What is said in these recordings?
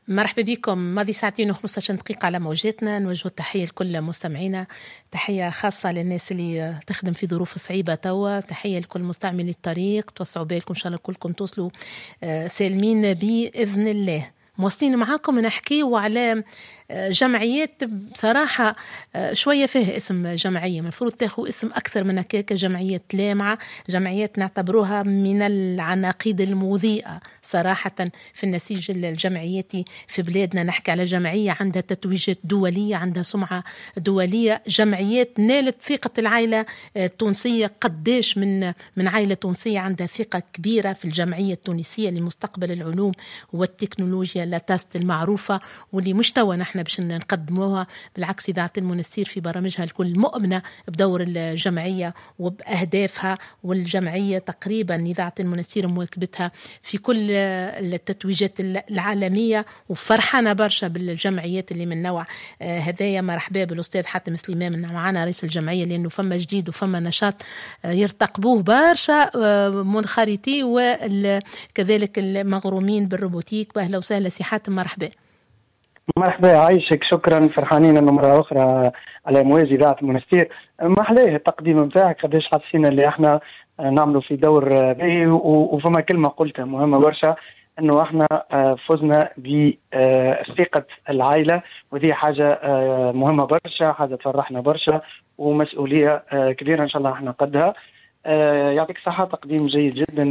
مرحبا بكم. ماضي ساعتين و15 دقيقة على موجاتنا. نوجه التحية لكل مستمعينا، تحية خاصة للناس اللي تخدم في ظروف صعيبة توا، تحية لكل مستعملي الطريق، توسعوا بالكم إن شاء الله كلكم توصلوا سالمين بإذن الله. مواصلين معاكم نحكيوا على جمعيات بصراحة شوية فيها اسم جمعية، المفروض تاخذ اسم أكثر من هكاك. جمعيات لامعة، جمعيات نعتبروها من العناقيد المضيئة صراحة في النسيج الجمعياتي في بلادنا. نحكي على جمعية عندها تتويجات دولية، عندها سمعة دولية، جمعيات نالت ثقة العائلة التونسية. قديش من عائلة تونسية عندها ثقة كبيرة في الجمعية التونسية لمستقبل العلوم والتكنولوجيا لاتاست المعروفة، واللي مستوى نحن باش نقدموها. بالعكس إذاعة المنستير في برامجها الكل مؤمنة بدور الجمعية وبأهدافها، والجمعية تقريبا إذاعة المنستير مواكبتها في كل التتويجات العالمية، وفرحانة برشا بالجمعيات اللي من نوع هدايا. مرحبا بالأستاذ حاتم سليمان معنا رئيس الجمعية، لأنه فما جديد وفما نشاط يرتقبوه برشا منخرطي وكذلك المغرومين بالروبوتيك. أهلا وسهلا سي حاتم، مرحبا. مرحبا، عايشك، شكرا. فرحانين انه مره اخرى على موازي اذاعه المنستير. ما احلاه التقديم نتاعك، قداش حاسين اللي احنا نعملوا في دور باهي. وفما كلمه قلتها مهمه برشا، انه احنا فزنا بثقه العائله، وذي حاجه مهمه برشا، حاجه تفرحنا برشا، ومسؤوليه كبيره ان شاء الله احنا قدها. يعطيك الصحة، تقديم جيد جدا.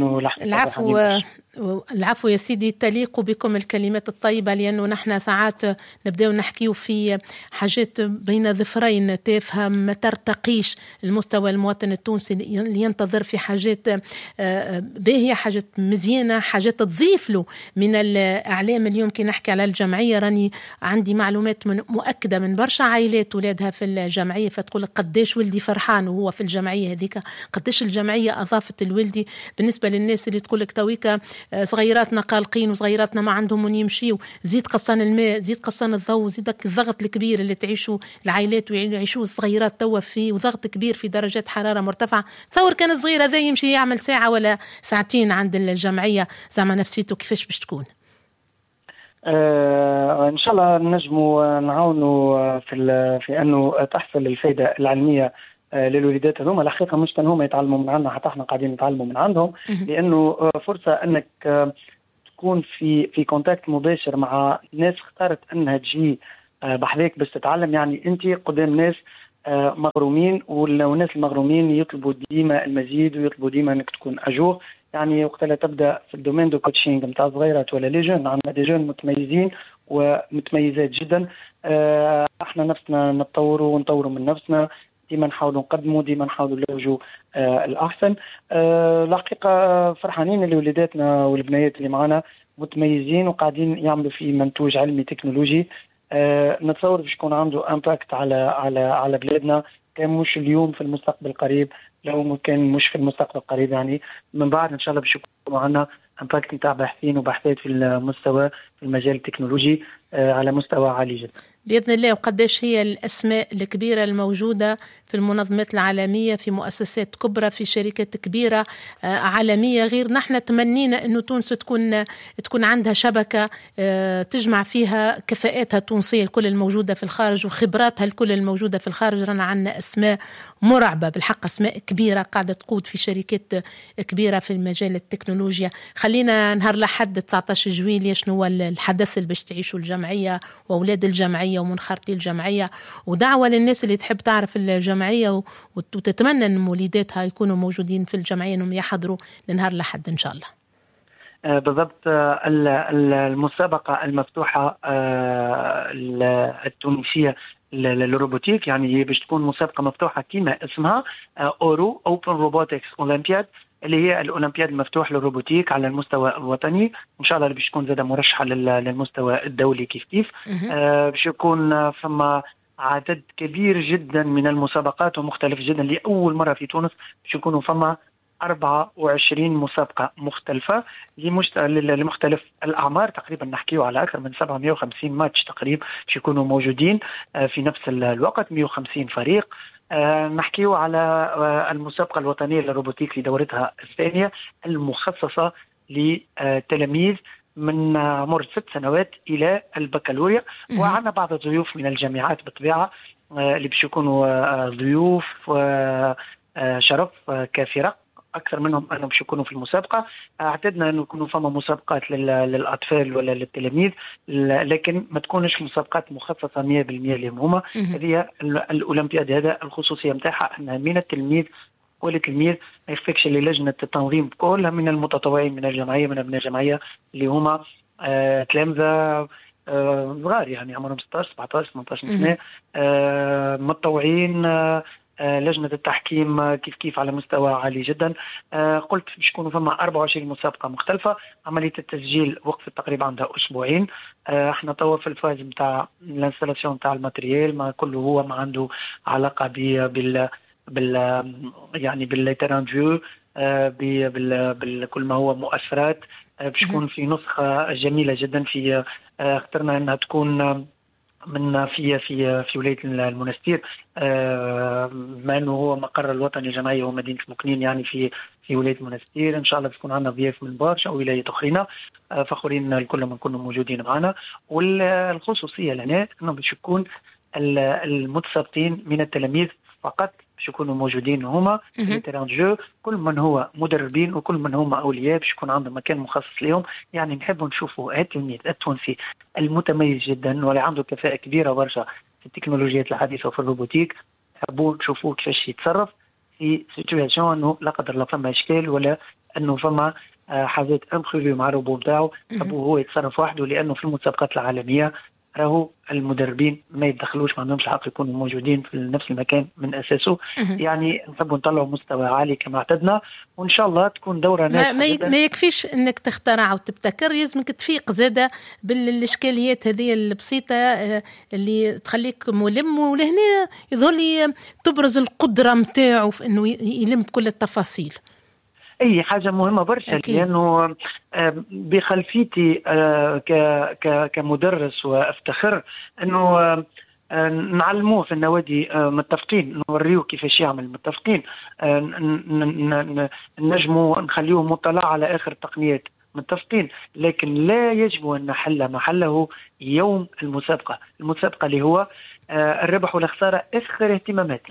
العفو يا سيدي، تليق بكم الكلمات الطيبة، لأنه نحن ساعات نبدأ نحكيه في حاجات بين ظفرين تافهة ما ترتقيش المستوى المواطن التونسي اللي ينتظر في حاجات باهية، حاجات مزيانة، حاجات تضيف له من الإعلام. اليوم كي نحكي على الجمعية راني عندي معلومات مؤكدة من برشا عائلات ولادها في الجمعية، فتقول قديش ولدي فرحان وهو في الجمعية هذيك، قديش الجمعية أضافت الولدي. بالنسبة للناس اللي تقول لك تويكا صغيراتنا قالقين وصغيراتنا ما عندهم من يمشيوا، زيد قصان الماء، زيد قصان الضوء، زيدك الضغط الكبير اللي تعيشوا العائلات ويعيشوا الصغيرات توا فيه، وضغط كبير في درجات حرارة مرتفعة. تصور كان الصغير هذا يمشي يعمل ساعة ولا ساعتين عند الجمعية، زعما نفسيته كيفاش باش تكون؟ إن شاء الله نجموا نعاونوا في أنه تحصل الفائدة العلمية للوليدات هذوما. الحقيقة مش كان هم يتعلموا من عندنا، حتى احنا قاعدين نتعلموا من عندهم، لأنه فرصة أنك تكون في كونتاكت مباشر مع ناس اختارت أنها تجي بحذاك بس تتعلم. يعني أنت قدام ناس مغرومين، والناس المغرومين يطلبوا ديما المزيد ويطلبوا ديما أنك تكون أجور. يعني وقتها تبدأ في الدومين دو كوتشينج متاع صغيرات ولا لي جون، عندنا دي جون متميزين ومتميزات جدا. احنا نفسنا نتطوروا ونطوروا من نفسنا، ديما نحاولوا نقدموا، ديما نحاولوا نلوجوا الأحسن. الحقيقة فرحانين اللي وليداتنا والبنيات اللي معنا متميزين وقاعدين يعملوا في منتوج علمي تكنولوجي. نتصور باش يكون عنده امباكت على بلادنا، كان مش اليوم في المستقبل القريب، لو كان مش في المستقبل القريب يعني من بعد ان شاء الله باش يكون عندنا امباكت نتاع باحثين وباحثات في المستوى في المجال التكنولوجي على مستوى عالي جدا بإذن الله. وقديش هي الأسماء الكبيرة الموجودة في المنظمات العالمية، في مؤسسات كبرى، في شركات كبيرة عالمية. غير نحن تمنينا أنه تونس تكون عندها شبكة تجمع فيها كفاءاتها التونسية الكل الموجودة في الخارج وخبراتها الكل الموجودة في الخارج. رانا عندنا أسماء مرعبة بالحق، أسماء كبيرة قاعدة تقود في شركات كبيرة في المجال التكنولوجيا. خلينا نهار لحد 19 جويلية شنو هو الحدث اللي باش تعيشوا الجمعية وأولاد الجمعية ومنخرطي الجمعية، ودعوة للناس اللي تحب تعرف الجمعية وتتمنى أن وليداتها يكونوا موجودين في الجمعية أنهم يحضروا لنهار لحد إن شاء الله. بالضبط. المسابقة المفتوحة التونسية للروبوتيك، يعني هي باش تكون مسابقة مفتوحة كما اسمها أورو Open Robotics Olympiad، اللي هي الأولمبياد المفتوح للروبوتيك على المستوى الوطني. إن شاء الله باش تكون زادة مرشحة للمستوى الدولي كيف باش يكون فما عدد كبير جدا من المسابقات ومختلف جدا. لأول مرة في تونس باش يكونوا فما 24 مسابقة مختلفة لمختلف الأعمار، تقريبا نحكيه على أكثر من 750 ماتش تقريبا باش يكونوا موجودين في نفس الوقت، 150 فريق. نحكيه على المسابقة الوطنية للروبوتيك في دورتها الثانية المخصصة لتلاميذ من عمر 6 سنوات إلى البكالوريا. وعندنا بعض الضيوف من الجامعات بالطبيعة اللي باش يكونوا ضيوف شرف كفرق، أكثر منهم أنهم باش يكونوا في المسابقة. اعتدنا أنه يكونوا فما مسابقات للأطفال ولا للتلاميذ، لكن ما تكونش مسابقات مخصصة 100% لهم هما. هذه الأولمبياد هذا الخصوصية متاعها أنها من التلميذ والتلميذ ما يخفيكش للجنة التنظيم كلها من المتطوعين من الجمعية، من أبناء الجمعية اللي هما تلامذة صغار، يعني عمرهم 16 17 18 سنة، متطوعين. لجنة التحكيم كيف على مستوى عالي جدا. قلت باش يكونوا فما 24 مسابقة مختلفة. عملية التسجيل وقفت تقريبا عندها أسبوعين. احنا توا في الفاز نتاع الانستالاسيون نتاع الماتريال، ما كله هو ما عنده علاقة بال يعني بالتيران جو، بكل ما هو مؤثرات. باش تكون في نسخة جميلة جدا. في اخترنا انها تكون من في ولاية المنستير، ما انه هو مقر الوطني الجمعية هو مدينة مكنين، يعني في ولاية المنستير. ان شاء الله تكون عندنا ضياف من برشا ولايات اخرين. فخورين الكل من كنا موجودين معنا. والخصوصية لنا انه باش يكون المتسابقين من التلاميذ فقط، باش يكونوا موجودين هما في تيران جو. كل من هو مدربين وكل من هم اولياء باش يكون عندهم مكان مخصص لهم. يعني نحبوا نشوفوا التلميذ التونسي المتميز جدا واللي عنده كفاءة كبيرة برشا في التكنولوجيات الحديثة وفي الروبوتيك، نحبوا نشوفوا كيفاش يتصرف في سيتواسيون انه لا قدر الله فما اشكال ولا انه فما حاجات امبريفيو مع الروبو نتاعو، نحبوا هو يتصرف وحده. لانه في المسابقات العالمية راهو المدربين ما يتدخلوش، ما عندهمش حق يكونوا موجودين في نفس المكان من اساسه. يعني نحبوا نطلعوا مستوى عالي كما اعتدنا، وان شاء الله تكون دوره ناجحه. ما يكفيش انك تخترع وتبتكر، لازمك تفيق زاده بالاشكاليات هذه البسيطه اللي تخليك ملم، ولهنا يظهر لي تبرز القدره نتاعو في انه يلم كل التفاصيل. اي حاجه مهمه برشا، لانه بخلفيتي كمدرس وافتخر انه نعلموه في النوادي متفقين، نوريوه كيفاش يعمل متفقين، نجموا نخليوه مطلع على اخر التقنيات متفقين. لكن لا يجب ان نحل محله يوم المسابقه اللي هو الربح والخساره اخر اهتماماتنا.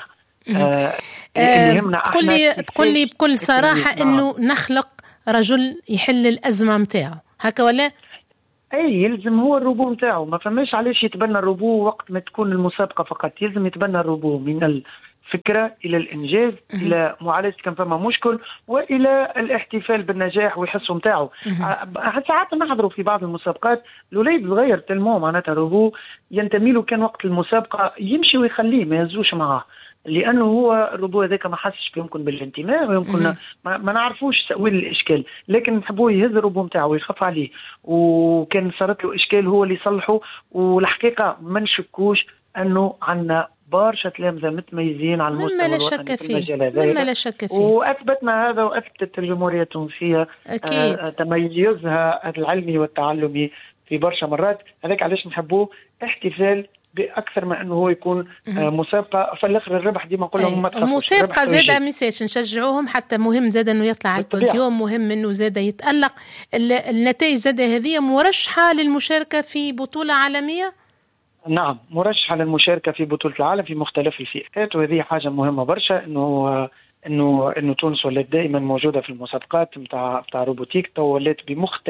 تقول لي بكل صراحة انه نخلق رجل يحل الازمة متاعه هكا ولا؟ اي يلزم هو الروبو متاعه، ما فماش علاش يتبنى الروبو وقت ما تكون المسابقة فقط. يلزم يتبنى الروبو من الفكرة الى الانجاز، الى معالجة كان فما مشكل، والى الاحتفال بالنجاح ويحسوا متاعه. ساعات نحضروا في بعض المسابقات الوليد صغير تلمو معناتها الروبو ينتمي له، كان وقت المسابقة يمشي ويخليه ما يهزوش معاه، لانه هو الروبو هذاك ما حسش يمكن بالانتماء ويمكن ما نعرفوش تاويل الاشكال، لكن نحبوه يهز الروبو نتاعو ويخاف عليه، وكان صارت له اشكال هو اللي يصلحه. والحقيقه ما نشكوش انه عندنا برشا تلامذة متميزين على المستوى الوطني في المجال هذا، مما لا شك فيه. واثبتنا هذا، واثبتت الجمهوريه التونسيه تميزها العلمي والتعلمي في برشا مرات. هذاك علاش نحبوه احتفال باكثر ما انه هو يكون مسابقه. في الاخر الربح ديما نقول لهم ما تخافوش، مسابقه زاده ميساج نشجعوهم، حتى مهم زاده انه يطلع على البوديوم، مهم انه زاده يتالق. النتائج زاده هذه مرشحه للمشاركه في بطوله عالميه. نعم مرشحه للمشاركه في بطوله العالم في مختلف الفئات، وهذه حاجه مهمه برشا. انه تونس ولات دائما موجوده في المسابقات نتاع روبوتيك، تو ولات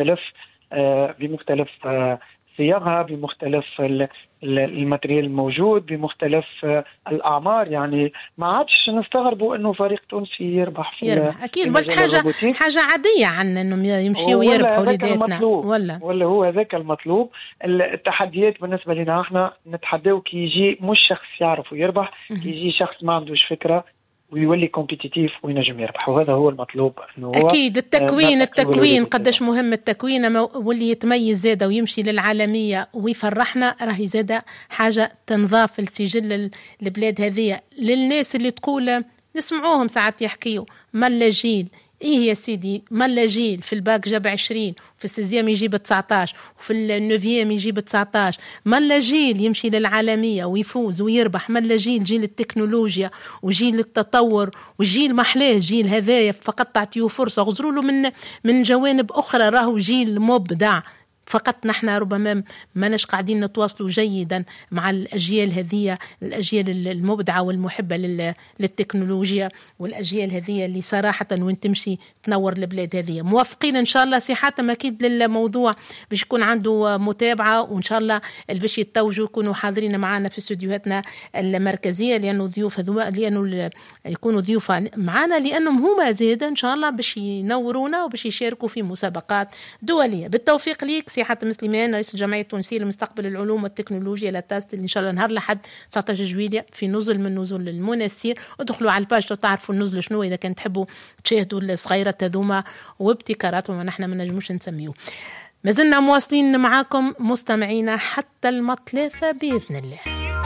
بمختلف صياغها، بمختلف الماتريال الموجود، بمختلف الأعمار. يعني ما عادش نستغربوا أنه فريق تونسي يربح أكيد قلت حاجة عادية عنا أنه يمشي ويربحوا وليداتنا، ولا هو ذاك المطلوب. التحديات بالنسبة لنا احنا نتحداو كي يجي مش شخص يعرف ويربح، كي يجي شخص ما عندوش فكرة ويولي كومبيتيتيف وينجم يربح، وهذا هو المطلوب. إنه هو أكيد التكوين قداش مهم التكوين، واللي يتميز زاده ويمشي للعالمية ويفرحنا راهي زاده حاجة تنضاف لسجل البلاد هذه. للناس اللي تقول نسمعوهم ساعات يحكيوا ما جيل، إيه يا سيدي ما جيل في الباك جاب 20، في السيزيام يجيب 19، وفي النوفيام يجيب 19. ما جيل يمشي للعالمية ويفوز ويربح، ما جيل التكنولوجيا وجيل التطور وجيل محلاه. جيل هذايا فقط تعطيه فرصة، غزروا له من جوانب أخرى، راهو جيل مبدع فقط نحن ربما ما نش قاعدين نتواصلوا جيدا مع الأجيال هذه، الأجيال المبدعة والمحبة للتكنولوجيا، والأجيال هذه اللي صراحة وين تمشي تنور البلاد هذه. موافقين إن شاء الله سي حاتم أكيد للموضوع باش يكون عنده متابعة، وإن شاء الله باش يتوجوا يكونوا حاضرين معنا في استوديوهاتنا المركزية، لأنه يكونوا ضيوف معنا، لأنهم هما زيد إن شاء الله باش ينورونا وباش يشاركوا في مسابقات دولية. بالتوفيق ليك سي حاتم سليمان، رئيس الجمعية التونسية لمستقبل العلوم والتكنولوجيا لاتاست، اللي إن شاء الله نهار الأحد 19 جويلية في نزل من نزل المنسير. ادخلوا على الباج تعرفوا النزل شنو إذا كان تحبوا تشاهدوا الصغيرة هذوما وابتكاراتهم نحن ما نجموش نسميوه. ما زلنا مواصلين معاكم مستمعينا حتى المطلثة بإذن الله.